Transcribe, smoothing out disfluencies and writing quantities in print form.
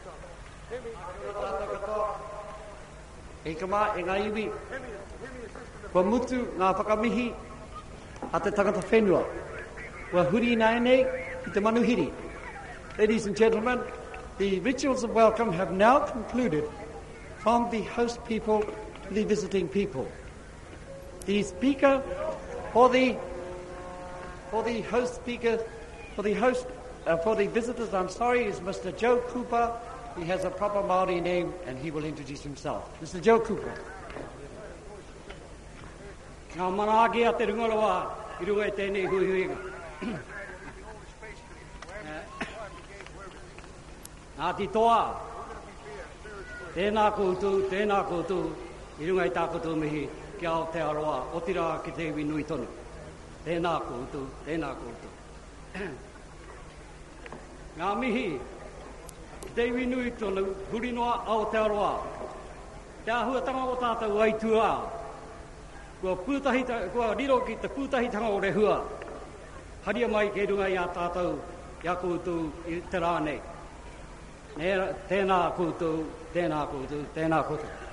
E kama e ngā iwi. Kua mutu ngā whakamihi a te tangata whenua. Kua huri nai nei ki te manuhiri. Ladies and gentlemen, the rituals of welcome have now concluded from the host people to the visiting people. The speaker for the visitors, I'm sorry, is Mr. Joe Cooper. He has a proper Māori name and he will introduce himself. Mr. Joe Cooper. Ngā manaaki a te ringaroa, I runga e tēnei huihuinga. Ngā ti toa, tēnā koutou, I runga I tākoutou mihi, kia o te aroa, o tira ki te iwi nui tonu. Tēnā koutou. Ngā mihi, te iwi nui tonu, huri noa Aotearoa. Te ahuatanga o tātou aitua. Kua riro ki te pūtahitanga o rehua. Haria mai ke runga I a tātou, I a koutou I te rānei. Tēnā koutou.